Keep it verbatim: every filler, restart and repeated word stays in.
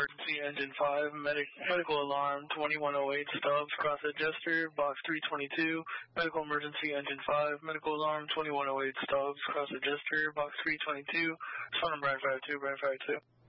emergency engine five, medic, medical alarm twenty-one oh eight Stubbs, cross adjuster, box three twenty-two, medical emergency engine five, medical alarm twenty-one oh eight Stubbs, cross adjuster, box three twenty-two, phone number Brian five two, Brian five two.